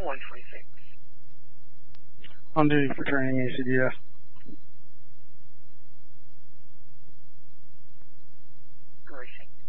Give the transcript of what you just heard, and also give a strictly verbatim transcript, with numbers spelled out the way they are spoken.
one twenty-six. On duty for training, A C D F. Great, thank you.